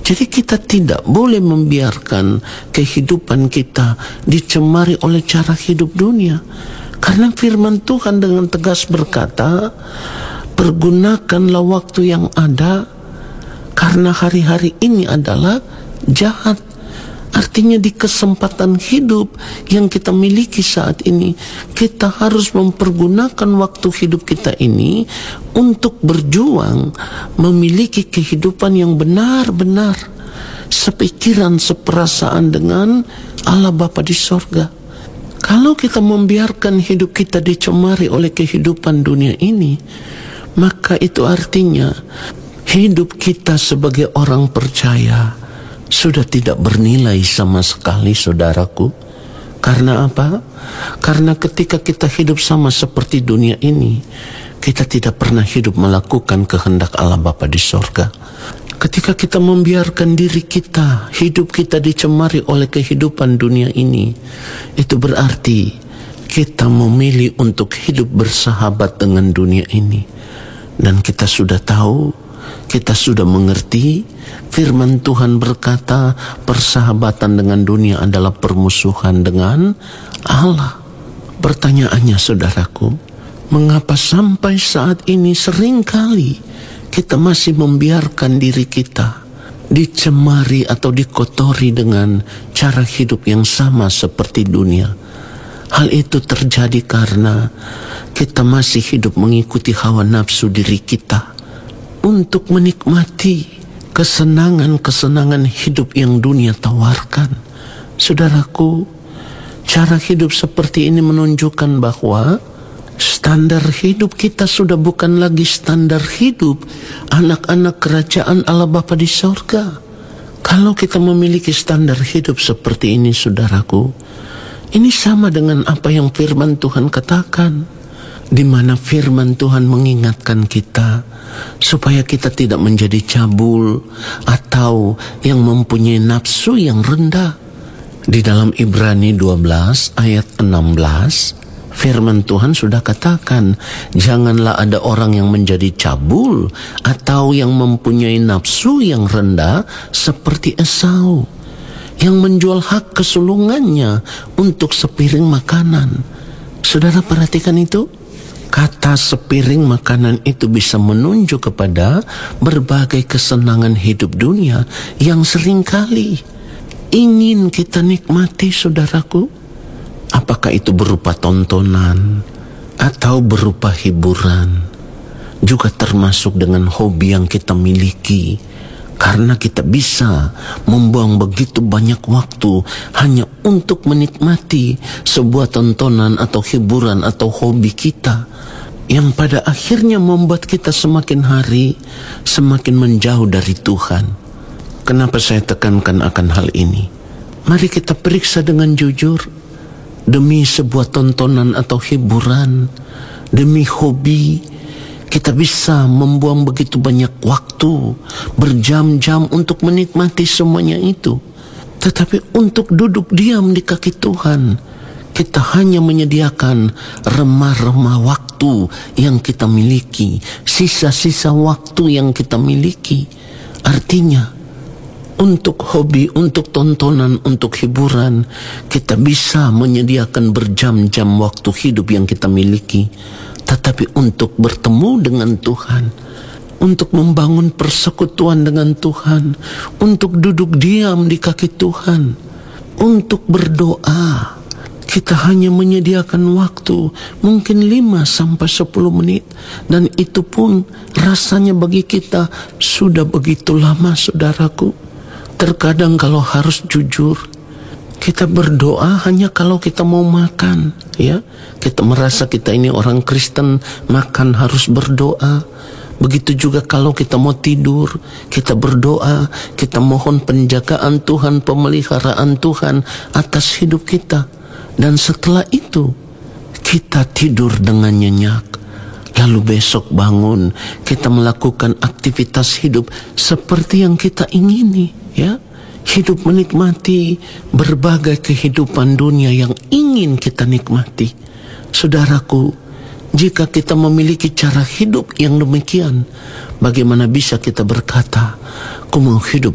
Jadi kita tidak boleh membiarkan kehidupan kita dicemari oleh cara hidup dunia. Karena firman Tuhan dengan tegas berkata, pergunakanlah waktu yang ada, karena hari-hari ini adalah jahat. Artinya di kesempatan hidup yang kita miliki saat ini, kita harus mempergunakan waktu hidup kita ini untuk berjuang memiliki kehidupan yang benar-benar sepikiran, seperasaan dengan Allah Bapa di sorga. Kalau kita membiarkan hidup kita dicemari oleh kehidupan dunia ini, maka itu artinya hidup kita sebagai orang percaya sudah tidak bernilai sama sekali, saudaraku. Karena apa? Karena ketika kita hidup sama seperti dunia ini, kita tidak pernah hidup melakukan kehendak Allah Bapa di sorga. Ketika kita membiarkan diri kita, hidup kita dicemari oleh kehidupan dunia ini, itu berarti kita memilih untuk hidup bersahabat dengan dunia ini. Dan kita sudah tahu, kita sudah mengerti, firman Tuhan berkata persahabatan dengan dunia adalah permusuhan dengan Allah. Pertanyaannya, saudaraku, mengapa sampai saat ini seringkali kita masih membiarkan diri kita dicemari atau dikotori dengan cara hidup yang sama seperti dunia? Hal itu terjadi karena kita masih hidup mengikuti hawa nafsu diri kita untuk menikmati kesenangan-kesenangan hidup yang dunia tawarkan. Saudaraku, cara hidup seperti ini menunjukkan bahwa standar hidup kita sudah bukan lagi standar hidup anak-anak kerajaan Allah Bapa di sorga. Kalau kita memiliki standar hidup seperti ini, saudaraku, ini sama dengan apa yang firman Tuhan katakan, di mana firman Tuhan mengingatkan kita supaya kita tidak menjadi cabul atau yang mempunyai nafsu yang rendah. Di dalam Ibrani 12 ayat 16, firman Tuhan sudah katakan, janganlah ada orang yang menjadi cabul atau yang mempunyai nafsu yang rendah seperti Esau, yang menjual hak kesulungannya untuk sepiring makanan. Saudara perhatikan itu. Kata sepiring makanan itu bisa menunjuk kepada berbagai kesenangan hidup dunia yang seringkali ingin kita nikmati, saudaraku. Apakah itu berupa tontonan atau berupa hiburan, juga termasuk dengan hobi yang kita miliki. Karena kita bisa membuang begitu banyak waktu hanya untuk menikmati sebuah tontonan atau hiburan atau hobi kita, yang pada akhirnya membuat kita semakin hari semakin menjauh dari Tuhan. Kenapa saya tekankan akan hal ini? Mari kita periksa dengan jujur. Demi sebuah tontonan atau hiburan, demi hobi, kita bisa membuang begitu banyak waktu, berjam-jam untuk menikmati semuanya itu. Tetapi untuk duduk diam di kaki Tuhan, kita hanya menyediakan remah-remah waktu yang kita miliki, sisa-sisa waktu yang kita miliki. Artinya, untuk hobi, untuk tontonan, untuk hiburan, kita bisa menyediakan berjam-jam waktu hidup yang kita miliki. Tetapi untuk bertemu dengan Tuhan, untuk membangun persekutuan dengan Tuhan, untuk duduk diam di kaki Tuhan, untuk berdoa, kita hanya menyediakan waktu mungkin 5-10 menit. Dan itu pun rasanya bagi kita sudah begitu lama, saudaraku. Terkadang kalau harus jujur, kita berdoa hanya kalau kita mau makan, ya. Kita merasa kita ini orang Kristen, makan harus berdoa. Begitu juga kalau kita mau tidur, kita berdoa, kita mohon penjagaan Tuhan, pemeliharaan Tuhan atas hidup kita. Dan setelah itu, kita tidur dengan nyenyak. Lalu besok bangun, kita melakukan aktivitas hidup seperti yang kita ingini. Ya, hidup menikmati berbagai kehidupan dunia yang ingin kita nikmati. Saudaraku, jika kita memiliki cara hidup yang demikian, bagaimana bisa kita berkata, aku mau hidup